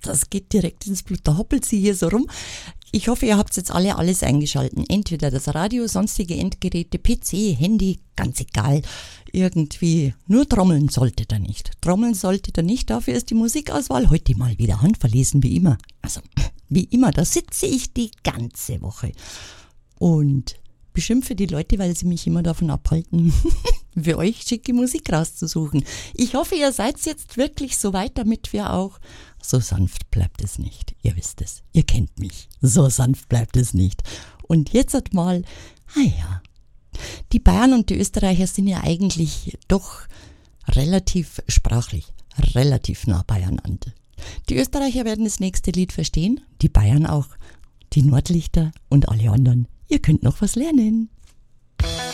das geht direkt ins Blut. Da hoppelt sie hier so rum. Ich hoffe, ihr habt jetzt alle alles eingeschalten. Entweder das Radio, sonstige Endgeräte, PC, Handy, ganz egal. Irgendwie, nur trommeln solltet ihr nicht. Trommeln solltet ihr nicht, dafür ist die Musikauswahl heute mal wieder handverlesen, wie immer. Also, wie immer, da sitze ich die ganze Woche und beschimpfe die Leute, weil sie mich immer davon abhalten, für euch schicke Musik rauszusuchen. Ich hoffe, ihr seid jetzt wirklich so weit, damit wir auch... So sanft bleibt es nicht. Ihr wisst es. Ihr kennt mich. So sanft bleibt es nicht. Und jetzt mal, die Bayern und die Österreicher sind ja eigentlich doch relativ sprachlich, relativ nah beieinander. Die Österreicher werden das nächste Lied verstehen, die Bayern auch, die Nordlichter und alle anderen. Ihr könnt noch was lernen.